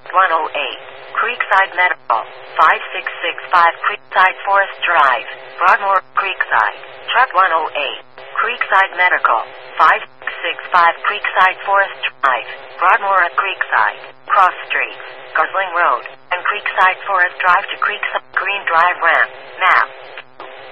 108, Creekside Medical, 5665 Creekside Forest Drive, Broadmoor, Creekside. Truck 108, Creekside Medical, 5665 Creekside Forest Drive, Broadmoor at Creekside. Cross streets, Gosling Road, and Creekside Forest Drive to Creekside Green Drive Ramp. Map.